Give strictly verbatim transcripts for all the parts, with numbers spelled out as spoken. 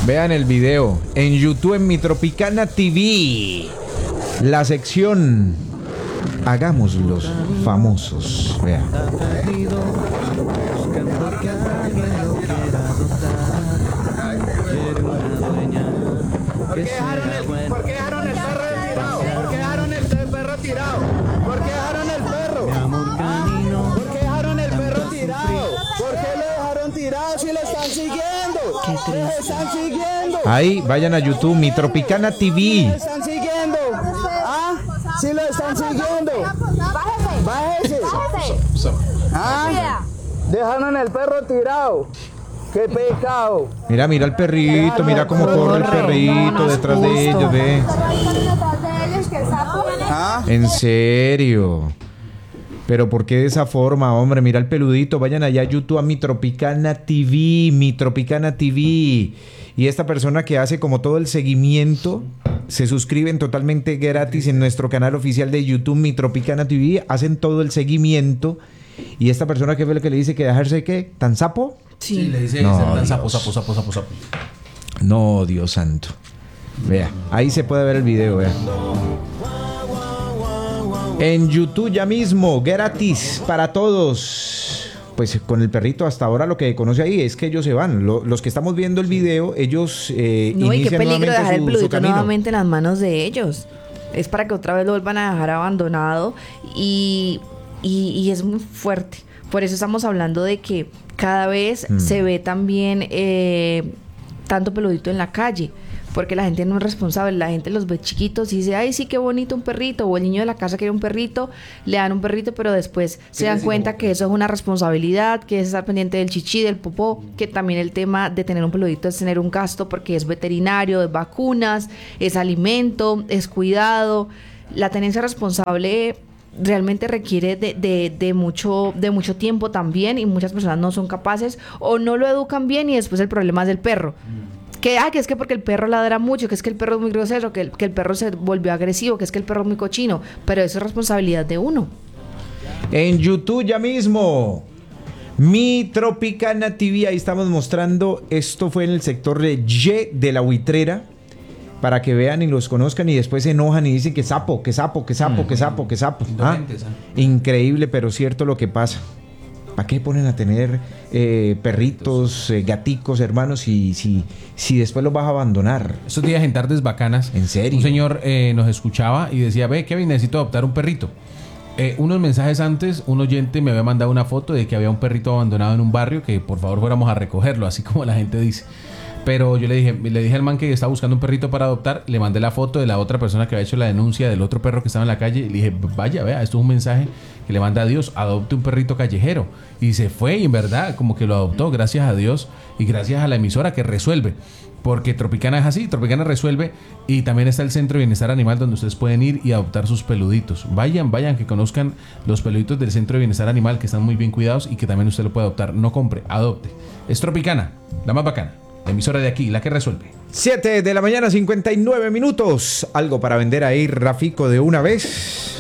Vean el video en YouTube, en Mi Tropicana T V. La sección Hagámoslos famosos. Vean. ¿Por qué dejaron el, ¿por qué dejaron el perro tirado? ¿Por qué dejaron el perro tirado? ¿Por qué dejaron el perro? ¿Por qué dejaron el perro tirado? ¿Por qué lo dejaron tirado si lo están siguiendo? ¡Lo están siguiendo! Ahí, vayan a YouTube, Mi Tropicana T V. ¿Lo están siguiendo? ¿Ah? ¿Sí lo están siguiendo? ¡Bájese! ¿Ah? Dejaron el perro tirado. ¡Qué pecado! Mira, mira el perrito, mira cómo corre el perrito detrás de ellos, ve. ¿Ah? En serio. Pero ¿por qué de esa forma, hombre? Mira el peludito. Vayan allá a YouTube a Mi Tropicana T V, Mi Tropicana T V. Y esta persona que hace como todo el seguimiento, se suscriben totalmente gratis en nuestro canal oficial de YouTube, Mi Tropicana T V. Hacen todo el seguimiento. Y esta persona, ¿qué fue lo que le dice? ¿Que dejarse qué? ¿Tan sapo? Sí, sí, le dice no, tan sapo, sapo, sapo, sapo, sapo. No, Dios santo. Vea, ahí se puede ver el video, vea. En YouTube ya mismo, gratis para todos. Pues con el perrito hasta ahora lo que conoce ahí es que ellos se van. Lo, los que estamos viendo el video, ellos eh, no, y qué inician peligro dejar su, el peludito nuevamente en las manos de ellos. Es para que otra vez lo vuelvan a dejar abandonado y, y, y es muy fuerte. Por eso estamos hablando de que cada vez mm. se ve también eh, tanto peludito en la calle, porque la gente no es responsable, la gente los ve chiquitos y dice, ay, sí, qué bonito un perrito, o el niño de la casa quiere un perrito, le dan un perrito, pero después se dan cuenta que eso es una responsabilidad, que es estar pendiente del chichi, del popó, que también el tema de tener un peludito es tener un gasto, porque es veterinario, es vacunas, es alimento, es cuidado. La tenencia responsable realmente requiere de, de, de mucho de mucho tiempo también, y muchas personas no son capaces o no lo educan bien, y después el problema es del perro. Que, ah, que es que porque el perro ladra mucho, que es que el perro es muy grosero, que el, que el perro se volvió agresivo, que es que el perro es muy cochino, pero eso es responsabilidad de uno. En YouTube ya mismo, Mi Tropicana T V, ahí estamos mostrando, esto fue en el sector de Y de la Buitrera, para que vean y los conozcan, y después se enojan y dicen que sapo, que sapo, que sapo, que sapo, que sapo. ¿Ah? Increíble, pero cierto lo que pasa. ¿Para qué ponen a tener eh, perritos, eh, gaticos, hermanos, si, si, si después los vas a abandonar? Estos días en Tardes Bacanas, ¿en serio? Un señor eh, nos escuchaba y decía, ve, Kevin, necesito adoptar un perrito. Eh, unos mensajes antes, un oyente me había mandado una foto de que había un perrito abandonado en un barrio, que por favor fuéramos a recogerlo, así como la gente dice. Pero yo le dije, le dije al man que estaba buscando un perrito para adoptar, le mandé la foto de la otra persona que había hecho la denuncia del otro perro que estaba en la calle, y le dije, vaya, vea, esto es un mensaje que le manda a Dios, adopte un perrito callejero. Y se fue, y en verdad, como que lo adoptó, gracias a Dios y gracias a la emisora que resuelve. Porque Tropicana es así, Tropicana resuelve, y también está el Centro de Bienestar Animal donde ustedes pueden ir y adoptar sus peluditos. Vayan, vayan, que conozcan los peluditos del Centro de Bienestar Animal, que están muy bien cuidados y que también usted lo puede adoptar. No compre, adopte. Es Tropicana, la más bacana. La emisora de aquí, la que resuelve. siete de la mañana, cincuenta y nueve minutos. Algo para vender ahí, Rafico, de una vez.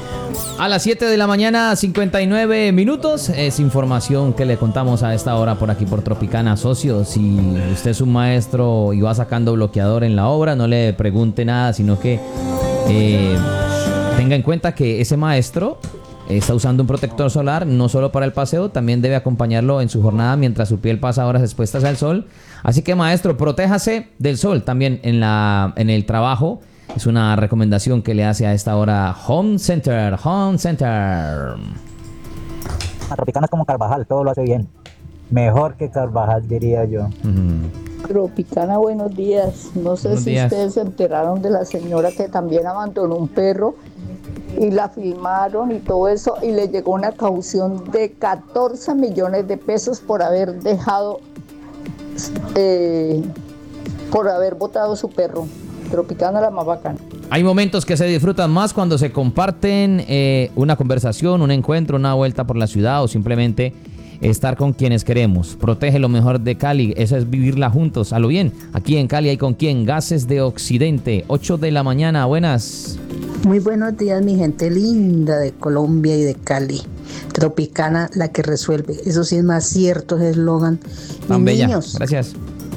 A las siete de la mañana, cincuenta y nueve minutos. Es información que le contamos a esta hora por aquí por Tropicana. Socio, si usted es un maestro y va sacando bloqueador en la obra, no le pregunte nada, sino que eh, tenga en cuenta que ese maestro está usando un protector solar, no solo para el paseo, también debe acompañarlo en su jornada mientras su piel pasa horas expuestas al sol. Así que, maestro, protéjase del sol también en, la, en el trabajo. Es una recomendación que le hace a esta hora Home Center. Home Center. A Tropicana es como Carvajal, todo lo hace bien. Mejor que Carvajal, diría yo. Uh-huh. Tropicana, buenos días. No sé buenos si días. Ustedes se enteraron de la señora que también abandonó un perro y la filmaron y todo eso, y le llegó una caución de catorce millones de pesos por haber dejado, eh, por haber botado su perro. Tropicana, la más bacana. Hay momentos que se disfrutan más cuando se comparten eh, una conversación, un encuentro, una vuelta por la ciudad, o simplemente estar con quienes queremos. Protege lo mejor de Cali, eso es vivirla juntos, a lo bien. Aquí en Cali hay con quién, Gases de Occidente, ocho de la mañana, buenas. Muy buenos días, mi gente linda de Colombia y de Cali. Tropicana, la que resuelve. Eso sí es más cierto, es eslogan. Tan bella, gracias.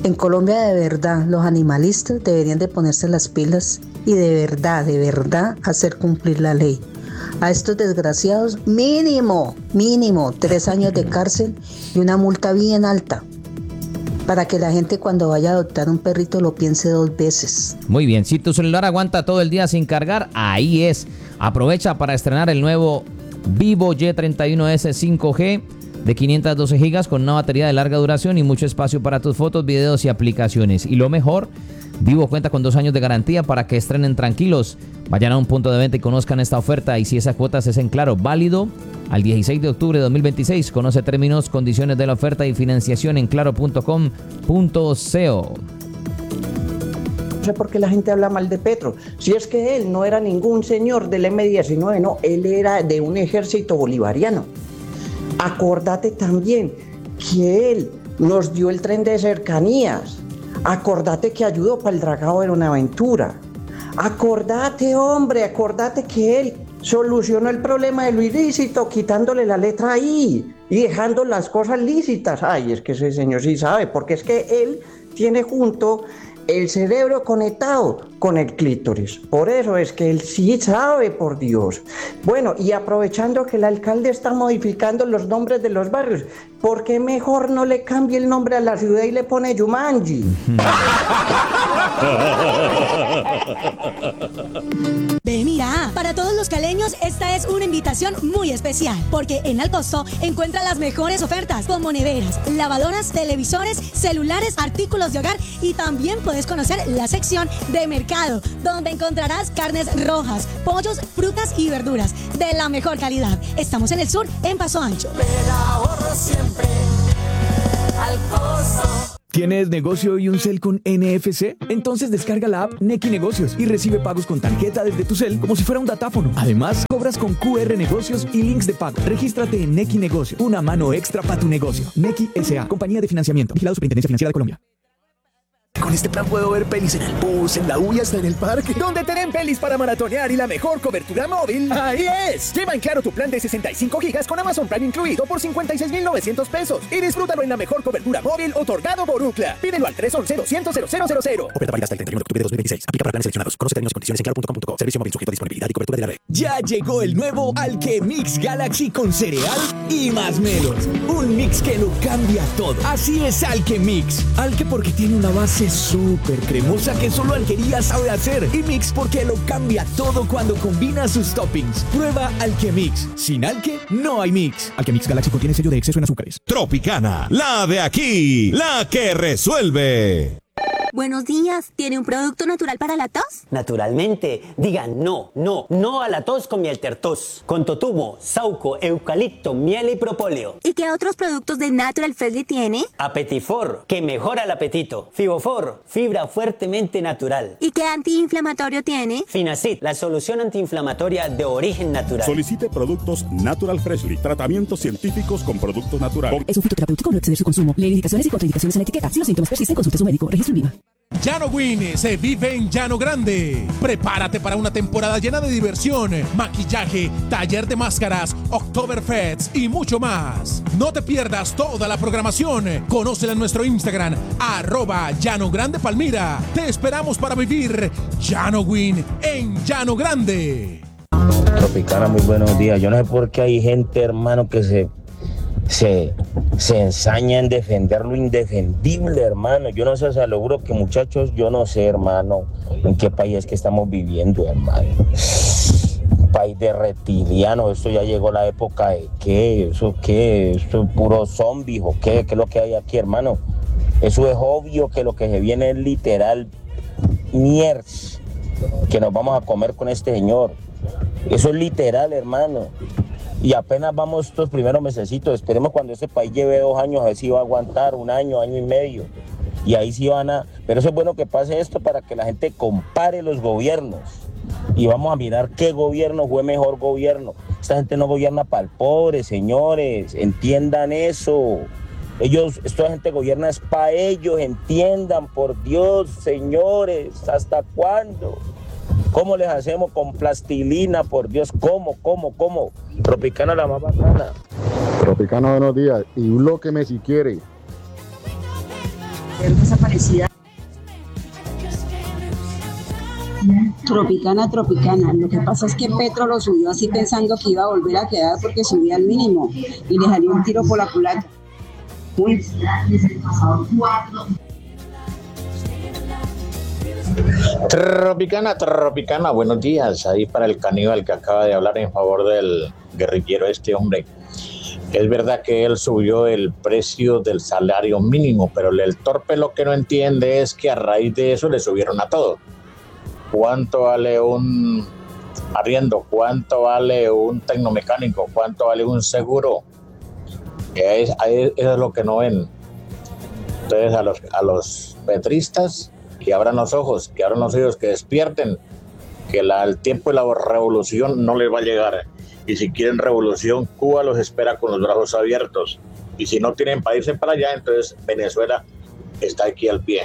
En Colombia de verdad los animalistas deberían de ponerse las pilas y de verdad, de verdad hacer cumplir la ley. A estos desgraciados mínimo, mínimo tres años de cárcel y una multa bien alta, para que la gente cuando vaya a adoptar un perrito lo piense dos veces. Muy bien, si tu celular aguanta todo el día sin cargar, ahí es. Aprovecha para estrenar el nuevo Vivo Y treinta y uno ese cinco G de quinientos doce gigas con una batería de larga duración y mucho espacio para tus fotos, videos y aplicaciones. Y lo mejor, Vivo cuenta con dos años de garantía para que estrenen tranquilos. Vayan a un punto de venta y conozcan esta oferta. Y si esas cuotas es en Claro, válido al dieciséis de octubre de dos mil veintiséis. Conoce términos, condiciones de la oferta y financiación en claro punto com punto co. No sé por qué la gente habla mal de Petro. Si es que él no era ningún señor del eme diecinueve, no, él era de un ejército bolivariano. Acordate también que él nos dio el tren de cercanías. Acordate que ayudó para el dragado de Buenaventura. Acordate, hombre, acordate que él solucionó el problema de lo ilícito quitándole la letra I y dejando las cosas lícitas. Ay, es que ese señor sí sabe, porque es que él tiene junto el cerebro conectado con el clítoris. Por eso es que él sí sabe, por Dios. Bueno, y aprovechando que el alcalde está modificando los nombres de los barrios, ¿por qué mejor no le cambie el nombre a la ciudad y le pone Yumanji? Ve, mira, para todos los caleños esta es una invitación muy especial, porque en Alcosto encuentra las mejores ofertas como neveras, lavadoras, televisores, celulares, artículos de hogar y también puedes conocer la sección de mercado, donde encontrarás carnes rojas, pollos, frutas y verduras de la mejor calidad. Estamos en el sur, en Paso Ancho. Pero ahorro siempre Alcosto. ¿Tienes negocio y un cel con N F C? Entonces descarga la app Nequi Negocios y recibe pagos con tarjeta desde tu cel como si fuera un datáfono. Además, cobras con Q R Negocios y links de pago. Regístrate en Nequi Negocios, una mano extra para tu negocio. Nequi S A, compañía de financiamiento. Vigilado Superintendencia Financiera de Colombia. Con este plan puedo ver pelis en el bus, en la U y hasta en el parque. ¿Dónde tienen pelis para maratonear y la mejor cobertura móvil? ¡Ahí es! Lleva en Claro tu plan de sesenta y cinco gigas con Amazon Prime incluido por cincuenta y seis mil novecientos pesos. Y disfrútalo en la mejor cobertura móvil otorgado por Ucla. Pídelo al tres once, doscientos, cero cero cero. Oferta válida hasta el treinta y uno de octubre de dos mil veintiséis. Aplica para planes seleccionados. Conoce términos y condiciones en claro punto com punto co. Servicio móvil sujeto a disponibilidad y cobertura de la red. Ya llegó el nuevo Alchemix Galaxy con cereal y masmelos. Un mix que lo cambia todo. Así es Alchemix. Alque porque tiene una base súper cremosa que solo Alquería sabe hacer. Y Mix porque lo cambia todo cuando combina sus toppings. Prueba Alchemix. Sin Alque no hay Mix. Alchemix Galaxy contiene sello de exceso en azúcares. Tropicana, la de aquí, la que resuelve. Buenos días, ¿tiene un producto natural para la tos? Naturalmente, digan no, no, no a la tos con miel tertos, con totumo, sauco, eucalipto, miel y propóleo. ¿Y qué otros productos de Natural Freshly tiene? Apetifor, que mejora el apetito. Fibofor, fibra fuertemente natural. ¿Y qué antiinflamatorio tiene? Finacid, la solución antiinflamatoria de origen natural. Solicite productos Natural Freshly, tratamientos científicos con productos naturales. Es un fitoterapéutico, no exceder su consumo. Lee indicaciones y contraindicaciones en la etiqueta. Si los síntomas persisten, consulte a su médico. Registro en Viva. Llano Win se vive en Llano Grande. Prepárate para una temporada llena de diversión, maquillaje, taller de máscaras, Oktoberfest y mucho más. No te pierdas toda la programación. Conócela en nuestro Instagram, arroba Llano Grande Palmira. Te esperamos para vivir Llano Win en Llano Grande. Tropicana, muy buenos días. Yo no sé por qué hay gente, hermano, que se... Se, se ensaña en defender lo indefendible, hermano. Yo no sé, o sea, lo juro que muchachos, yo no sé, hermano, en qué país es que estamos viviendo, hermano. Un país de reptilianos, esto ya llegó la época de qué, eso qué, eso es puro zombies o qué, qué es lo que hay aquí, hermano. Eso es obvio que lo que se viene es literal mierda que nos vamos a comer con este señor. Eso es literal, hermano. Y apenas vamos estos primeros mesecitos, esperemos cuando ese país lleve dos años, a ver si va a aguantar un año, año y medio. Y ahí sí van a... Pero eso es bueno que pase esto para que la gente compare los gobiernos. Y vamos a mirar qué gobierno fue mejor gobierno. Esta gente no gobierna para el pobre, señores, entiendan eso. Ellos, esta gente gobierna es para ellos, entiendan, por Dios, señores, ¿hasta cuándo? ¿Cómo les hacemos con plastilina? Por Dios, ¿cómo, cómo, cómo? Tropicana la más bacana. Tropicana, buenos días. Y bloqueme si quiere. mujer desaparecida. Tropicana, Tropicana. Lo que pasa es que Petro lo subió así pensando que iba a volver a quedar porque subía al mínimo y le salió un tiro por la culata. Uy. Tropicana, Tropicana, buenos días. Ahí para el caníbal que acaba de hablar en favor del guerrillero este hombre. Es verdad que él subió el precio del salario mínimo, pero el torpe lo que no entiende es que a raíz de eso le subieron a todo. ¿Cuánto vale un arriendo? ¿Cuánto vale un tecnomecánico? ¿Cuánto vale un seguro? Es, eso es lo que no ven. Entonces a los, a los petristas que abran los ojos, que abran los ojos, que despierten, que la, el tiempo de la revolución no les va a llegar. Y si quieren revolución, Cuba los espera con los brazos abiertos. Y si no tienen para irse para allá, entonces Venezuela está aquí al pie.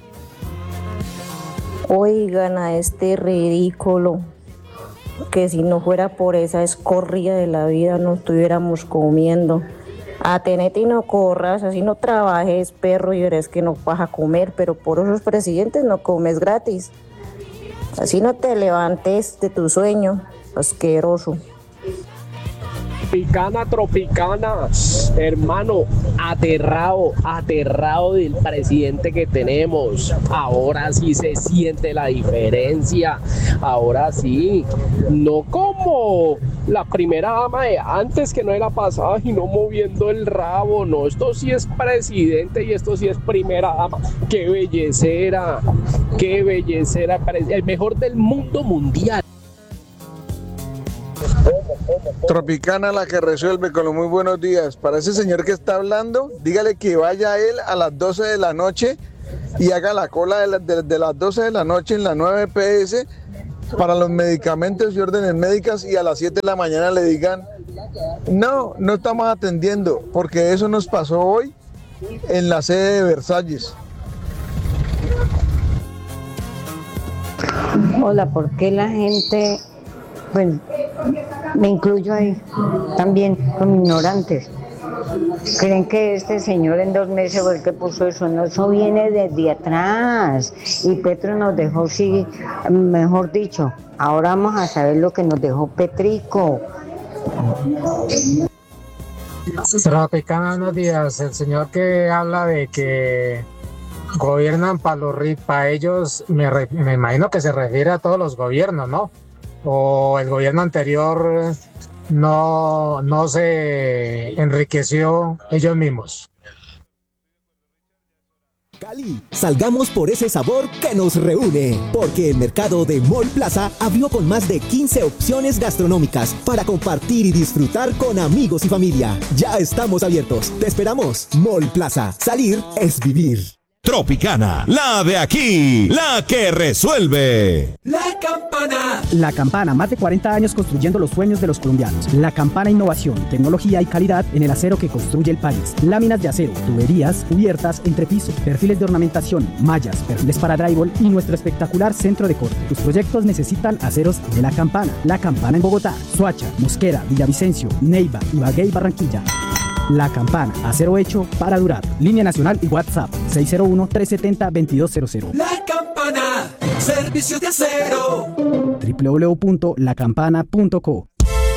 Oigan a este ridículo, que si no fuera por esa escorrida de la vida no estuviéramos comiendo. Atenete y no corras, así no trabajes, perro, y verás que no vas a comer, pero por esos presidentes no comes gratis. Así no te levantes de tu sueño, asqueroso. Tropicana, Tropicana, hermano, aterrado, aterrado del presidente que tenemos. Ahora sí se siente la diferencia, ahora sí, no como la primera dama de antes que no era pasada y no moviendo el rabo, no, esto sí es presidente y esto sí es primera dama. Qué bellecera, qué bellecera, el mejor del mundo mundial. Tropicana, la que resuelve, con los muy buenos días. Para ese señor que está hablando, dígale que vaya él a las doce de la noche y haga la cola de, la, de, de las doce de la noche en la nueve P S para los medicamentos y órdenes médicas, y a las siete de la mañana le digan, no, no estamos atendiendo, porque eso nos pasó hoy en la sede de Versalles. Hola, ¿por qué la gente, bueno, me incluyo ahí también, con ignorantes, creen que este señor en dos meses fue el que puso eso? No, eso viene desde atrás, y Petro nos dejó, sí, mejor dicho, ahora vamos a saber lo que nos dejó Petrico. Tropicana, buenos días. El señor que habla de que gobiernan para los ricos, para ellos, me, re, me imagino que se refiere a todos los gobiernos, ¿no? O el gobierno anterior no, no se enriqueció ellos mismos. Cali, salgamos por ese sabor que nos reúne, porque el mercado de Mall Plaza abrió con más de quince opciones gastronómicas para compartir y disfrutar con amigos y familia. Ya estamos abiertos, te esperamos. Mall Plaza, salir es vivir. Tropicana, la de aquí, la que resuelve. La Campana. La Campana, más de cuarenta años construyendo los sueños de los colombianos. La Campana, innovación, tecnología y calidad en el acero que construye el país. Láminas de acero, tuberías, cubiertas, entrepiso, perfiles de ornamentación, mallas, perfiles para drywall y nuestro espectacular centro de corte. Tus proyectos necesitan aceros de La Campana. La Campana en Bogotá, Soacha, Mosquera, Villavicencio, Neiva, Ibagué y Barranquilla. La Campana, acero hecho para durar. Línea nacional y WhatsApp seis cero uno, tres siete cero, dos dos cero cero. La Campana, servicios de acero. doble u doble u doble u punto la campana punto co.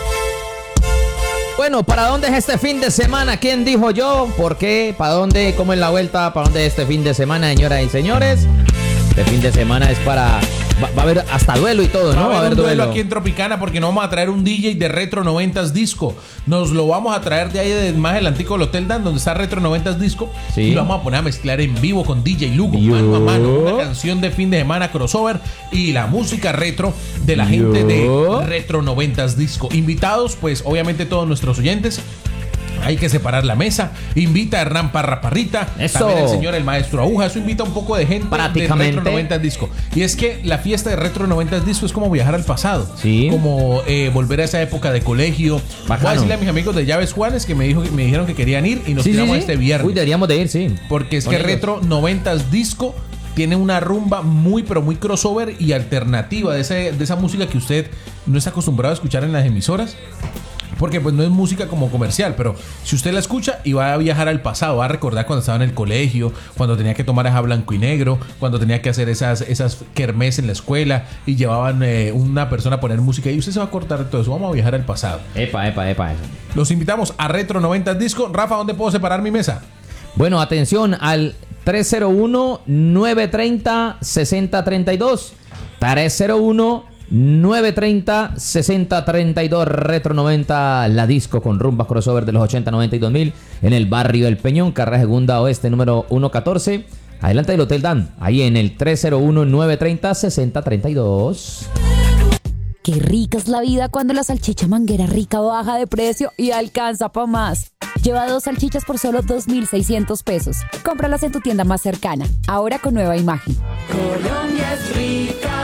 Bueno, ¿para dónde es este fin de semana? ¿Quién dijo yo? ¿Por qué? ¿Para dónde? ¿Cómo es la vuelta? ¿Para dónde es este fin de semana, señoras y señores? Este fin de semana es para... Va, va a haber hasta duelo y todo, ¿no? Va a haber, va a haber un duelo, duelo aquí en Tropicana, porque no vamos a traer un D J de Retro noventas Disco. Nos lo vamos a traer de ahí, de más adelantico del Hotel Dan, donde está Retro noventas Disco. Sí. Y lo vamos a poner a mezclar en vivo con D J Lugo, Yo. mano a mano. Una canción de fin de semana crossover y la música retro de la Yo. gente de Retro noventas Disco. Invitados, pues obviamente todos nuestros oyentes. Hay que separar la mesa. Invita a Hernán Parra Parrita. Eso. También el señor El Maestro Aguja. Eso invita un poco de gente Prácticamente. de Retro noventas Disco. Y es que la fiesta de Retro noventas Disco es como viajar al pasado. Sí. Como eh, volver a esa época de colegio. Bacano. Voy a decirle a mis amigos de Llaves Juanes que me, dijo, me dijeron que querían ir y nos Sí, sí, tiramos sí. este viernes. Uy, deberíamos de ir, sí. Porque es Con que ellos. Retro noventas Disco tiene una rumba muy, pero muy crossover y alternativa de, ese, de esa música que usted no está acostumbrado a escuchar en las emisoras. porque pues no es música como comercial, pero si usted la escucha y va a viajar al pasado, va a recordar cuando estaba en el colegio, cuando tenía que tomar aja blanco y negro, cuando tenía que hacer esas, esas kermés en la escuela y llevaban eh, una persona a poner música y usted se va a acordar de todo eso. Vamos a viajar al pasado. Epa, epa, epa. Eso. Los invitamos a Retro noventa Disco. Rafa, ¿dónde puedo separar mi mesa? Bueno, atención al tres cero uno, nueve tres cero, seis cero tres dos. tres cero uno, nueve tres cero, seis cero tres dos. Retro noventa, la disco con rumbas crossover de los ochenta, noventa y dos mil en el barrio El Peñón, carrera segunda oeste, número ciento catorce. Adelante del Hotel Dan, ahí en el tres cero uno, nueve tres cero, seis cero tres dos. Qué rica es la vida cuando la salchicha Manguera Rica baja de precio y alcanza pa' más. Lleva dos salchichas por solo dos mil seiscientos pesos. Cómpralas en tu tienda más cercana, ahora con nueva imagen. Colombia es rica.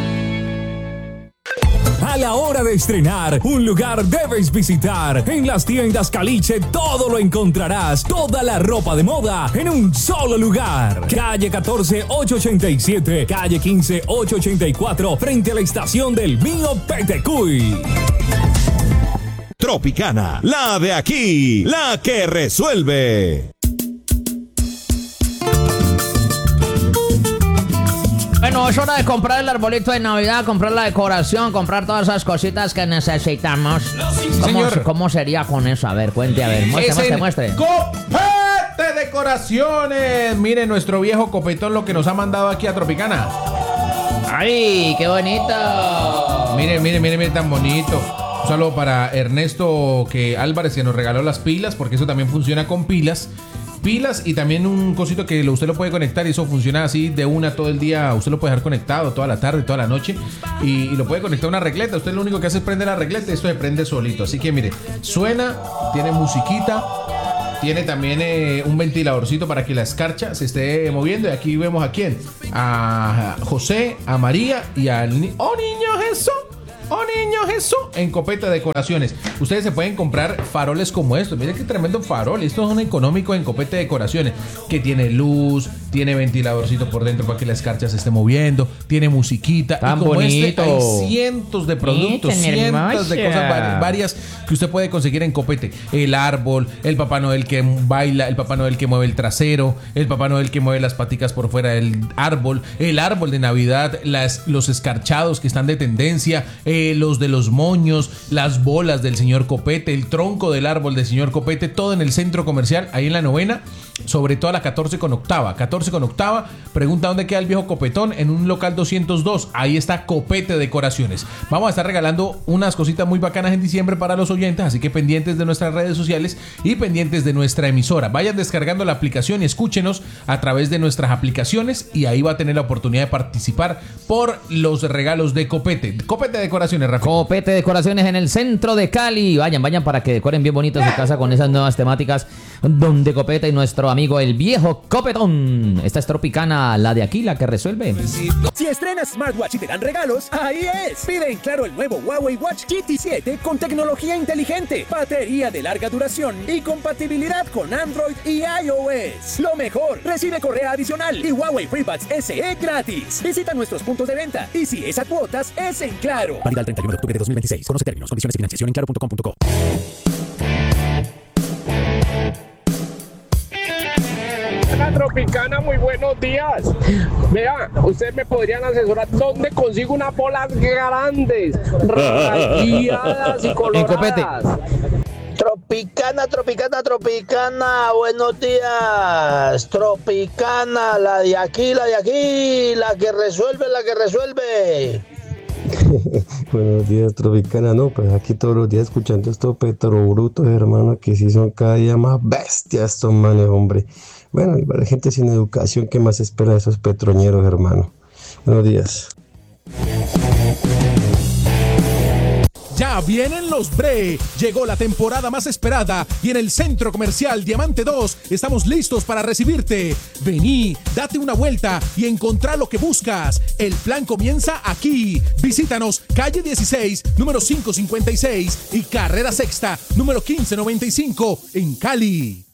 A la hora de estrenar, un lugar debes visitar. En las tiendas Caliche todo lo encontrarás. Toda la ropa de moda en un solo lugar. Calle catorce, ochocientos ochenta y siete, calle quince, ochocientos ochenta y cuatro, frente a la estación del Mío Petecuy. Tropicana, la de aquí, la que resuelve. Bueno, es hora de comprar el arbolito de Navidad, comprar la decoración, comprar todas esas cositas que necesitamos. ¿Cómo, Señor. ¿Cómo sería con eso? A ver, cuente, a ver, muestre, muestre, muestre. Copete Decoraciones. Mire nuestro viejo copetón lo que nos ha mandado aquí a Tropicana. ¡Ay, qué bonito! Mire, mire, mire, mire, tan bonito. Un saludo para Ernesto que Álvarez, que nos regaló las pilas, porque eso también funciona con pilas. Pilas y también un cosito que lo, usted lo puede conectar y eso funciona así de una todo el día. Usted lo puede dejar conectado toda la tarde, toda la noche y, y lo puede conectar a una regleta. Usted lo único que hace es prender la regleta y esto se prende solito. Así que mire, suena, tiene musiquita, tiene también eh, un ventiladorcito para que la escarcha se esté moviendo. Y aquí vemos a quién, a José, a María y al ni- ¡Oh, niño Jesús! ¡Oh, niño Jesús! En Copete Decoraciones. Ustedes se pueden comprar faroles como estos. Miren qué tremendo farol. Estos son económicos en Copete Decoraciones. Que tiene luz, tiene ventiladorcito por dentro para que la escarcha se esté moviendo, tiene musiquita. Tan y como bonito. este hay cientos de productos, Sí, tan cientos de hermosa. cosas vari- varias que usted puede conseguir en Copete. El árbol, el Papá Noel que baila, el Papá Noel que mueve el trasero, el Papá Noel que mueve las paticas por fuera del árbol, el árbol de Navidad, las, los escarchados que están de tendencia, eh, los de los moños, las bolas del señor Copete, el tronco del árbol del señor Copete, todo en el centro comercial, ahí en la novena, sobre todo a la catorce con octava. catorce con octava, pregunta dónde queda el viejo Copetón, en un local doscientos dos, ahí está Copete Decoraciones. Vamos a estar regalando unas cositas muy bacanas en diciembre para los oyentes, así que pendientes de nuestras redes sociales y pendientes de nuestra emisora. Vayan descargando la aplicación y escúchenos a través de nuestras aplicaciones y ahí va a tener la oportunidad de participar por los regalos de Copete. Copete Decoraciones, Rafa. Copete Decoraciones en el centro de Cali. Vayan, vayan para que decoren bien bonito su casa con esas nuevas temáticas donde Copete y nuestro amigo el viejo Copetón. Esta es Tropicana, la de aquí, la que resuelve. Si estrenas smartwatch y te dan regalos, ahí es. Pide en Claro el nuevo Huawei Watch G T siete con tecnología inteligente, batería de larga duración y compatibilidad con Android y iOS. Lo mejor, recibe correa adicional y Huawei FreeBuds S E gratis. Visita nuestros puntos de venta y si es a cuotas, es en Claro. Válida el treinta y uno de octubre de dos mil veintiséis. Conoce términos, condiciones y financiación en claro punto com punto co. La Tropicana, muy buenos días. Vea, ustedes me podrían asesorar dónde consigo unas bolas grandes, rayadas y coloradas. Tropicana, Tropicana, Tropicana, buenos días. Tropicana, la de aquí, la de aquí, la que resuelve, la que resuelve. Buenos días, Tropicana. No, pues aquí todos los días escuchando estos petrobrutos, hermano, que sí son cada día más bestias estos manes, hombre. Bueno, y para la gente sin educación, ¿qué más espera de esos petroñeros, hermano? Buenos días. Ya vienen los Bre. Llegó la temporada más esperada y en el Centro Comercial Diamante dos estamos listos para recibirte. Vení, date una vuelta y encontrá lo que buscas. El plan comienza aquí. Visítanos calle dieciséis, número quinientos cincuenta y seis y carrera sexta, número quince noventa y cinco en Cali.